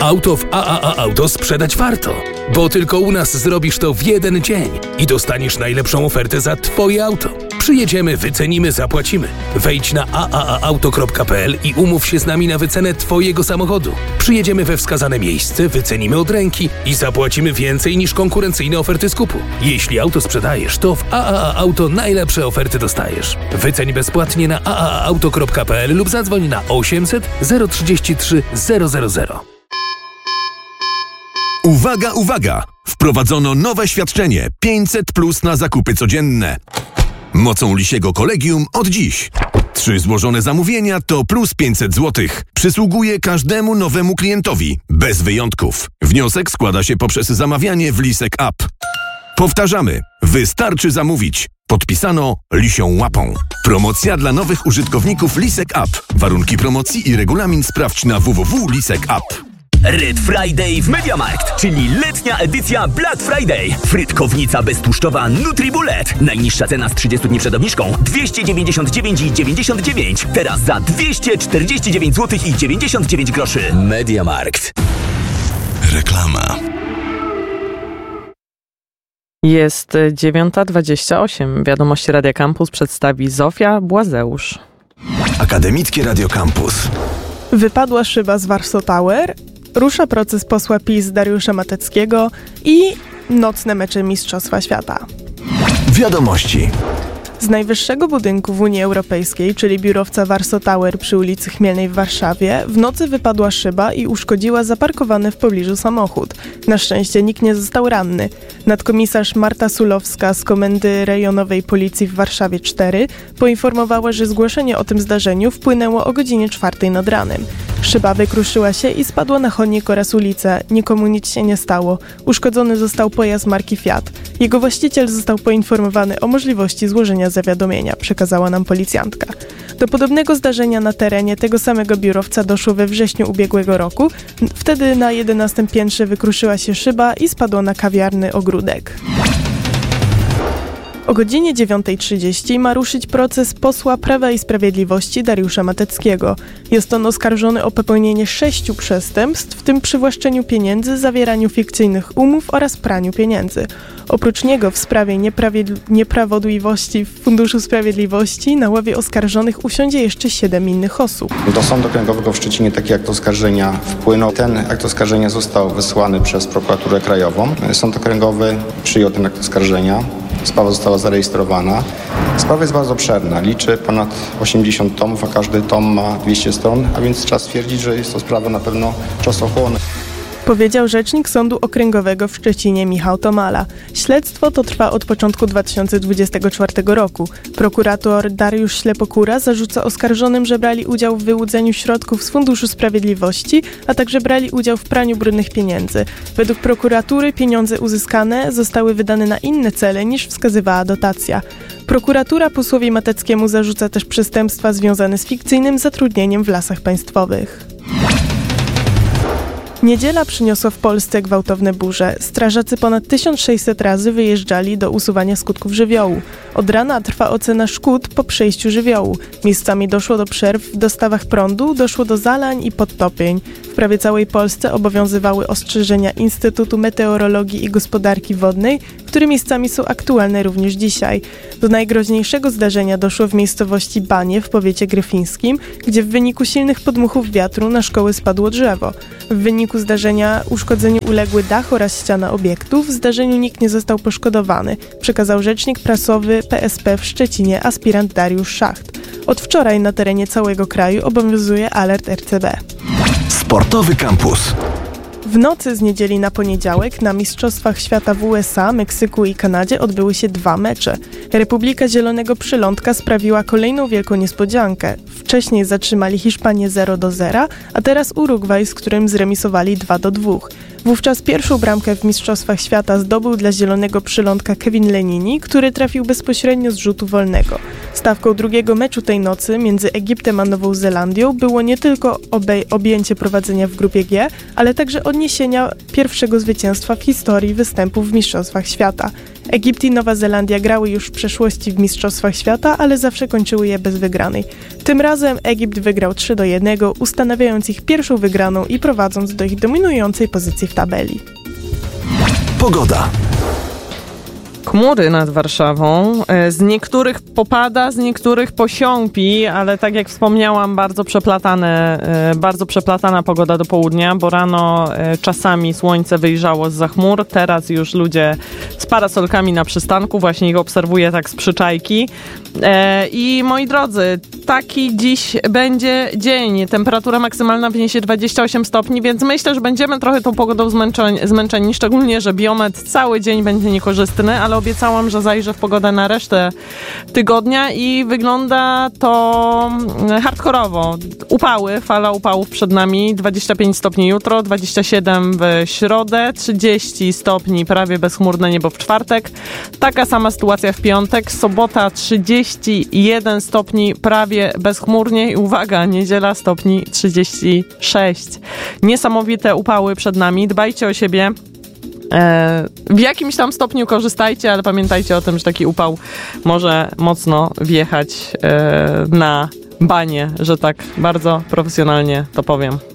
Auto w AAA Auto sprzedać warto, bo tylko u nas zrobisz to w jeden dzień i dostaniesz najlepszą ofertę za Twoje auto. Przyjedziemy, wycenimy, zapłacimy. Wejdź na aaauto.pl i umów się z nami na wycenę Twojego samochodu. Przyjedziemy we wskazane miejsce, wycenimy od ręki i zapłacimy więcej niż konkurencyjne oferty skupu. Jeśli auto sprzedajesz, to w AAA Auto najlepsze oferty dostajesz. Wyceń bezpłatnie na aaauto.pl lub zadzwoń na 800 033 000. Uwaga, uwaga! Wprowadzono nowe świadczenie 500+ na zakupy codzienne. Mocą Lisiego Kolegium od dziś. 3 złożone zamówienia to plus 500 zł. Przysługuje każdemu nowemu klientowi, bez wyjątków. Wniosek składa się poprzez zamawianie w Lisek App. Powtarzamy, wystarczy zamówić. Podpisano Lisią Łapą. Promocja dla nowych użytkowników Lisek App. Warunki promocji i regulamin sprawdź na www.lisek.app. Red Friday w MediaMarkt, czyli letnia edycja Black Friday. Frytkownica beztłuszczowa NutriBullet. Najniższa cena z 30 dni przed obniżką 299,99. Teraz za 249 zł i 99 groszy. MediaMarkt. Reklama. Jest 9:28. Wiadomości Radia Campus przedstawi Zofia Błazeusz. Akademickie Radio Campus. Wypadła szyba z Warsaw Tower, rusza proces posła PiS Dariusza Mateckiego i nocne mecze Mistrzostwa Świata. Wiadomości. Z najwyższego budynku w Unii Europejskiej, czyli biurowca Warsaw Tower przy ulicy Chmielnej w Warszawie, w nocy wypadła szyba i uszkodziła zaparkowany w pobliżu samochód. Na szczęście nikt nie został ranny. Nadkomisarz Marta Sulowska z Komendy Rejonowej Policji w Warszawie 4 poinformowała, że zgłoszenie o tym zdarzeniu wpłynęło o godzinie 4 nad ranem. Szyba wykruszyła się i spadła na chodnik oraz ulicę. Nikomu nic się nie stało. Uszkodzony został pojazd marki Fiat. Jego właściciel został poinformowany o możliwości złożenia zawiadomienia, przekazała nam policjantka. Do podobnego zdarzenia na terenie tego samego biurowca doszło we wrześniu ubiegłego roku. Wtedy na 11 piętrze wykruszyła się szyba i spadła na kawiarny ogródek. O godzinie 9:30 ma ruszyć proces posła Prawa i Sprawiedliwości Dariusza Mateckiego. Jest on oskarżony o popełnienie 6 przestępstw, w tym przywłaszczeniu pieniędzy, zawieraniu fikcyjnych umów oraz praniu pieniędzy. Oprócz niego w sprawie nieprawidłowości w Funduszu Sprawiedliwości na ławie oskarżonych usiądzie jeszcze 7 innych osób. Do Sądu Okręgowego w Szczecinie taki akt oskarżenia wpłynął. Ten akt oskarżenia został wysłany przez Prokuraturę Krajową. Sąd Okręgowy przyjął ten akt oskarżenia. Sprawa została zarejestrowana. Sprawa jest bardzo obszerna, liczy ponad 80 tomów, a każdy tom ma 200 stron, a więc trzeba stwierdzić, że jest to sprawa na pewno czasochłonna. Powiedział rzecznik Sądu Okręgowego w Szczecinie Michał Tomala. Śledztwo to trwa od początku 2024 roku. Prokurator Dariusz Ślepokura zarzuca oskarżonym, że brali udział w wyłudzeniu środków z Funduszu Sprawiedliwości, a także brali udział w praniu brudnych pieniędzy. Według prokuratury pieniądze uzyskane zostały wydane na inne cele niż wskazywała dotacja. Prokuratura posłowi Mateckiemu zarzuca też przestępstwa związane z fikcyjnym zatrudnieniem w Lasach Państwowych. Niedziela przyniosła w Polsce gwałtowne burze. Strażacy ponad 1600 razy wyjeżdżali do usuwania skutków żywiołu. Od rana trwa ocena szkód po przejściu żywiołu. Miejscami doszło do przerw w dostawach prądu, doszło do zalań i podtopień. W prawie całej Polsce obowiązywały ostrzeżenia Instytutu Meteorologii i Gospodarki Wodnej, które miejscami są aktualne również dzisiaj. Do najgroźniejszego zdarzenia doszło w miejscowości Banie w powiecie gryfińskim, gdzie w wyniku silnych podmuchów wiatru na szkoły spadło drzewo. W wyniku zdarzenia uszkodzeniu uległy dach oraz ściana obiektu. W zdarzeniu nikt nie został poszkodowany, przekazał rzecznik prasowy PSP w Szczecinie aspirant Dariusz Szacht. Od wczoraj na terenie całego kraju obowiązuje alert RCB. Sportowy Campus. W nocy z niedzieli na poniedziałek na Mistrzostwach Świata w USA, Meksyku i Kanadzie odbyły się 2 mecze. Republika Zielonego Przylądka sprawiła kolejną wielką niespodziankę. Wcześniej zatrzymali Hiszpanię 0-0, a teraz Urugwaj, z którym zremisowali 2-2. Wówczas pierwszą bramkę w Mistrzostwach Świata zdobył dla Zielonego Przylądka Kevin Lenini, który trafił bezpośrednio z rzutu wolnego. Stawką drugiego meczu tej nocy między Egiptem a Nową Zelandią było nie tylko objęcie prowadzenia w grupie G, ale także odniesienia pierwszego zwycięstwa w historii występów w Mistrzostwach Świata. Egipt i Nowa Zelandia grały już w przeszłości w Mistrzostwach Świata, ale zawsze kończyły je bez wygranej. Tym razem Egipt wygrał 3-1, ustanawiając ich pierwszą wygraną i prowadząc do ich dominującej pozycji w tabeli. Pogoda. Chmury nad Warszawą. Z niektórych popada, z niektórych posiąpi, ale tak jak wspomniałam, bardzo przeplatana pogoda do południa, bo rano czasami słońce wyjrzało zza chmur. Teraz już ludzie z parasolkami na przystanku, właśnie ich obserwuję tak z przyczajki. I moi drodzy, taki dziś będzie dzień. Temperatura maksymalna wyniesie 28 stopni, więc myślę, że będziemy trochę tą pogodą zmęczeni, szczególnie, że biometr cały dzień będzie niekorzystny, ale obiecałam, że zajrzę w pogodę na resztę tygodnia i wygląda to hardkorowo. Upały, fala upałów przed nami, 25 stopni jutro, 27 w środę, 30 stopni prawie bezchmurne niebo w czwartek. Taka sama sytuacja w piątek, sobota 31 stopni prawie bezchmurnie i uwaga, niedziela stopni 36. Niesamowite upały przed nami, dbajcie o siebie. W jakimś tam stopniu korzystajcie, ale pamiętajcie o tym, że taki upał może mocno wjechać na banie, że tak bardzo profesjonalnie to powiem.